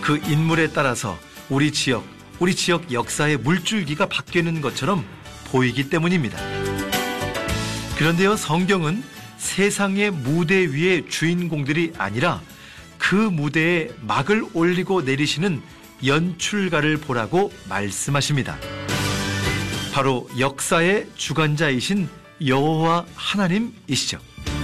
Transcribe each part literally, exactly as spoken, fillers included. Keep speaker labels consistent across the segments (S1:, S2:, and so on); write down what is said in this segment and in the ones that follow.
S1: 그 인물에 따라서 우리 지역, 우리 지역 역사의 물줄기가 바뀌는 것처럼 보이기 때문입니다. 그런데요, 성경은 세상의 무대 위의 주인공들이 아니라 그 무대에 막을 올리고 내리시는 연출가를 보라고 말씀하십니다. 바로 역사의 주관자이신 여호와 하나님이시죠.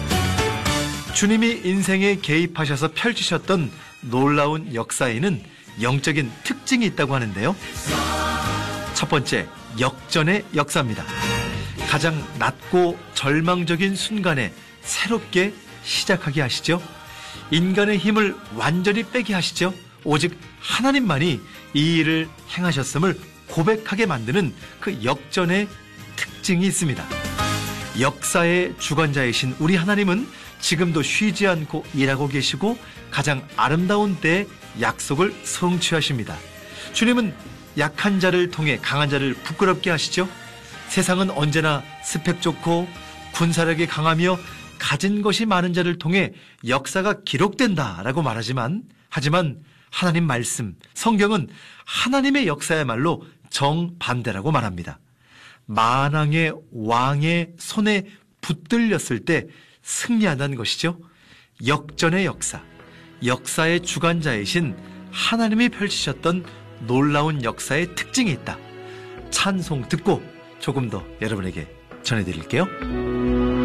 S1: 주님이 인생에 개입하셔서 펼치셨던 놀라운 역사에는 영적인 특징이 있다고 하는데요. 첫 번째, 역전의 역사입니다. 가장 낮고 절망적인 순간에 새롭게 시작하게 하시죠. 인간의 힘을 완전히 빼게 하시죠. 오직 하나님만이 이 일을 행하셨음을 고백하게 만드는 그 역전의 특징이 있습니다. 역사의 주관자이신 우리 하나님은 지금도 쉬지 않고 일하고 계시고 가장 아름다운 때에 약속을 성취하십니다. 주님은 약한 자를 통해 강한 자를 부끄럽게 하시죠. 세상은 언제나 스펙 좋고 군사력이 강하며 가진 것이 많은 자를 통해 역사가 기록된다라고 말하지만 하지만 하나님 말씀, 성경은 하나님의 역사야말로 정반대라고 말합니다. 만왕의 왕의 손에 붙들렸을 때 승리한다는 것이죠. 역전의 역사, 역사의 주관자이신 하나님이 펼치셨던 놀라운 역사의 특징이 있다. 찬송 듣고 조금 더 여러분에게 전해드릴게요.